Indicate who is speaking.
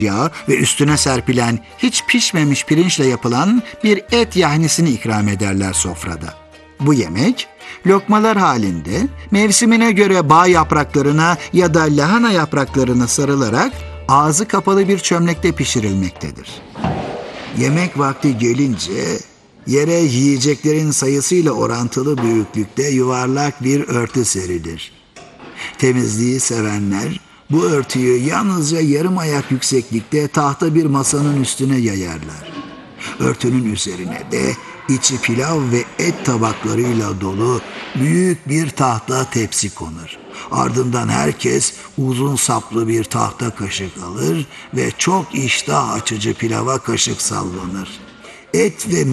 Speaker 1: yağ ve üstüne serpilen hiç pişmemiş pirinçle yapılan bir et yahnisini ikram ederler sofrada. Bu yemek lokmalar halinde mevsimine göre bağ yapraklarına ya da lahana yapraklarına sarılarak ağzı kapalı bir çömlekte pişirilmektedir. Yemek vakti gelince yere yiyeceklerin sayısıyla orantılı büyüklükte yuvarlak bir örtü serilir. Temizliği sevenler bu örtüyü yalnızca yarım ayak yükseklikte tahta bir masanın üstüne yayarlar. Örtünün üzerine de içi pilav ve et tabaklarıyla dolu büyük bir tahta tepsi konur. Ardından herkes uzun saplı bir tahta kaşık alır ve çok iştah açıcı pilava kaşık sallanır. Et ve